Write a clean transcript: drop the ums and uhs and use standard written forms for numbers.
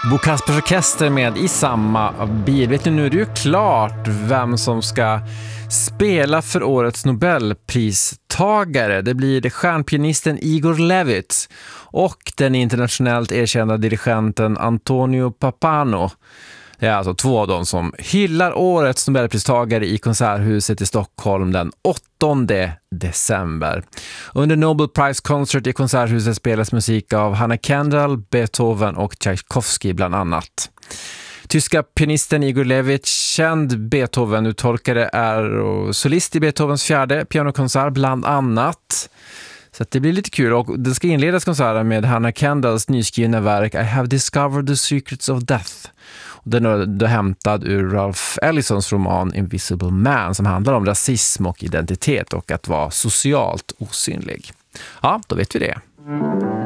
Bo Kaspers Orkester med i samma bil. Vet ni, nu är det ju klart vem som ska spela för årets Nobelpristagare. Det blir det stjärnpianisten Igor Levit och den internationellt erkända dirigenten Antonio Pappano. Det är alltså två av dem som hyllar årets Nobelpristagare i Konserthuset i Stockholm den 8 december. Under Nobel Prize Concert i Konserthuset spelas musik av Hannah Kendall, Beethoven och Tchaikovsky bland annat. Tyska pianisten Igor Levit, känd Beethoven-uttolkare, är solist i Beethovens fjärde pianokonsert bland annat. Så att det blir lite kul, och det ska inledas konserten med Hannah Kendalls nyskrivna verk I Have Discovered the Secrets of Death. Den är då hämtad ur Ralph Ellisons roman Invisible Man, som handlar om rasism och identitet och att vara socialt osynlig. Ja, då vet vi det.